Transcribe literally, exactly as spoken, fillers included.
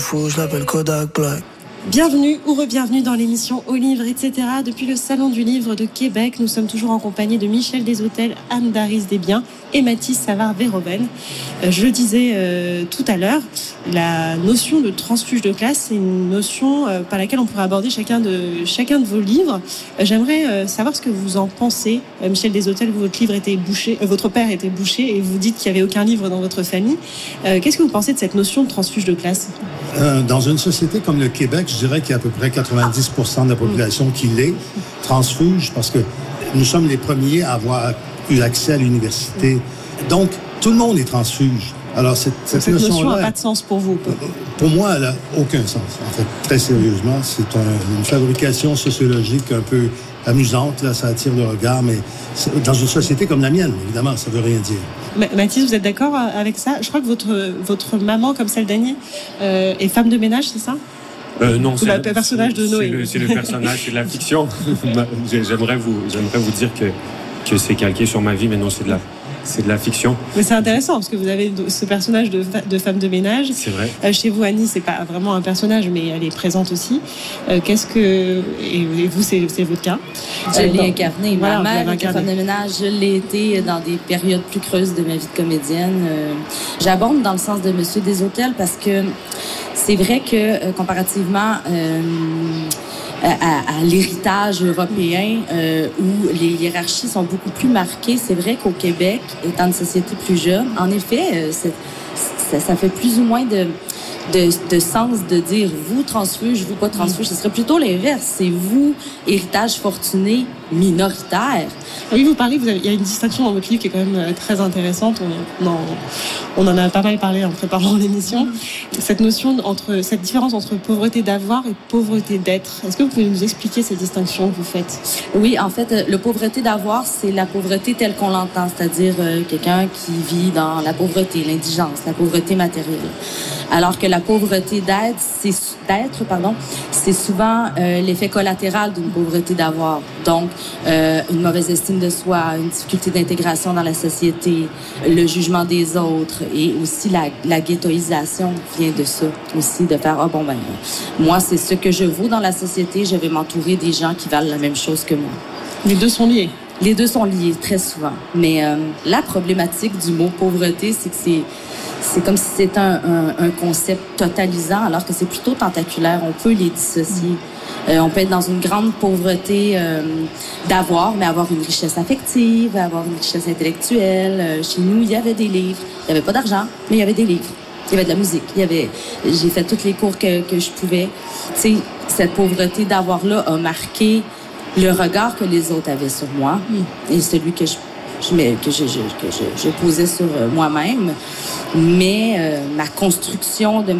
Fou, je l'appelle Kodak Black. Bienvenue ou re-bienvenue dans l'émission Au Livre, et cetera. Depuis le Salon du Livre de Québec, nous sommes toujours en compagnie de Michel Deshôtels, Anne Daris Desbiens et Mathis Savard-Verhoeven. Euh, je le disais euh, tout à l'heure, la notion de transfuge de classe, c'est une notion euh, par laquelle on pourrait aborder chacun de, chacun de vos livres. Euh, j'aimerais euh, savoir ce que vous en pensez. Euh, Michel Deshôtels, votre livre était bouché, euh, votre père était bouché et vous dites qu'il n'y avait aucun livre dans votre famille. Euh, qu'est-ce que vous pensez de cette notion de transfuge de classe ? Euh, dans une société comme le Québec, je dirais qu'il y a à peu près quatre-vingt-dix pour cent de la population qui l'est, transfuge, parce que nous sommes les premiers à avoir eu accès à l'université. Donc, tout le monde est transfuge. Alors, cette, cette, cette notion notion-là... n'a pas de sens pour vous? Pour moi, elle n'a aucun sens. En fait, très sérieusement, c'est un, une fabrication sociologique un peu amusante. Là, ça attire le regard, mais dans une société comme la mienne, évidemment, ça ne veut rien dire. Mathis, vous êtes d'accord avec ça? Je crois que votre, votre maman, comme celle d'Annie, euh, est femme de ménage, c'est ça? Euh, non, c'est le personnage de Noé. C'est le, c'est le personnage, c'est de la fiction. j'aimerais, vous, j'aimerais vous dire que, que c'est calqué sur ma vie, mais non, c'est de la, c'est de la fiction. Mais c'est intéressant, parce que vous avez ce personnage de, fa- de femme de ménage. C'est vrai. Euh, chez vous, Annie, c'est pas vraiment un personnage, mais elle est présente aussi. Euh, qu'est-ce que... Et, et vous, c'est, c'est votre cas. Je euh, l'ai incarné. Voilà, ma mère était femme de ménage. Je l'ai été dans des périodes plus creuses de ma vie de comédienne. Euh, j'abonde dans le sens de Monsieur Deshôtels parce que c'est vrai que, euh, comparativement euh, à, à l'héritage européen, euh, où les hiérarchies sont beaucoup plus marquées, c'est vrai qu'au Québec, étant une société plus jeune, en effet, euh, c'est, ça, ça fait plus ou moins de... De, de sens de dire vous transfuge, vous pas transfuge. Ce serait plutôt l'inverse. C'est vous, héritage fortuné, minoritaire. Oui, vous parlez, vous avez, il y a une distinction dans votre livre qui est quand même très intéressante. On, on, en, on en a pas mal parlé en préparant l'émission. Cette notion entre, cette différence entre pauvreté d'avoir et pauvreté d'être. Est-ce que vous pouvez nous expliquer cette distinction que vous faites? Oui, en fait, le pauvreté d'avoir, c'est la pauvreté telle qu'on l'entend, c'est-à-dire euh, quelqu'un qui vit dans la pauvreté, l'indigence, la pauvreté matérielle. Alors que la pauvreté d'être, c'est, d'être, pardon, c'est souvent euh, l'effet collatéral d'une pauvreté d'avoir. Donc, euh, une mauvaise estime de soi, une difficulté d'intégration dans la société, le jugement des autres et aussi la, la ghettoisation vient de ça aussi, de faire « Ah bon, ben, moi, c'est ce que je vaux dans la société, je vais m'entourer des gens qui valent la même chose que moi. » Les deux sont liés. Les deux sont liés, très souvent. Mais euh, la problématique du mot pauvreté, c'est que c'est C'est comme si c'était un, un, un concept totalisant, alors que c'est plutôt tentaculaire. On peut les dissocier. Euh, on peut être dans une grande pauvreté euh, d'avoir, mais avoir une richesse affective, avoir une richesse intellectuelle. Euh, chez nous, il y avait des livres. Il n'y avait pas d'argent, mais il y avait des livres. Il y avait de la musique. Il y avait... J'ai fait tous les cours que, que je pouvais. Tu sais, cette pauvreté d'avoir-là a marqué le regard que les autres avaient sur moi et celui que je Je, mais, que je, je, que je, je posais sur moi-même. Mais euh, ma construction de